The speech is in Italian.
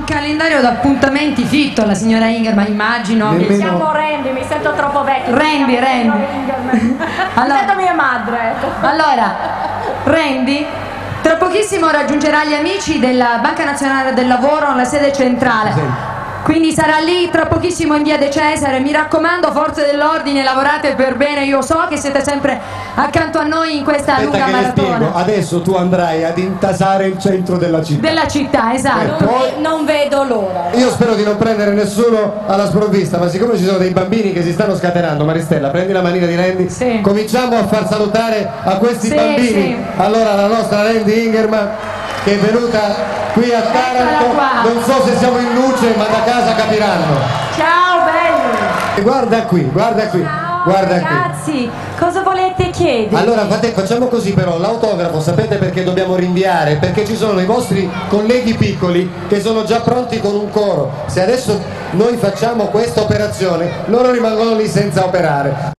calendario d'appuntamenti fitto la signora Ingerman, immagino. Mi Mi chiamo Randy, mi sento troppo vecchia. Randy. Mi sento mia madre. Allora, Randy tra pochissimo raggiungerà gli amici della Banca Nazionale del Lavoro alla sede centrale. Quindi sarà lì tra pochissimo in via De Cesare. Mi raccomando, forze dell'ordine, lavorate per bene. Io so che siete sempre accanto a noi in questa lunga maratona. Adesso tu andrai ad intasare il centro della città. Della città, esatto. Non vedo l'ora. Io spero di non prendere nessuno alla sprovvista, ma siccome ci sono dei bambini che si stanno scatenando, Maristella, prendi la manina di Randy, Sì. cominciamo a far salutare a questi Sì, bambini. sì. Allora la nostra Randy Ingerman, che è venuta qui a Taranto, qua. non so se siamo in luce, ma da casa capiranno. Ciao belli. E guarda qui, guarda qui, guarda qui. Ragazzi, cosa volete chiedere? Allora facciamo così però, l'autografo sapete perché dobbiamo rinviare? Perché ci sono i vostri colleghi piccoli che sono già pronti con un coro. Se adesso noi facciamo questa operazione, loro rimangono lì senza operare.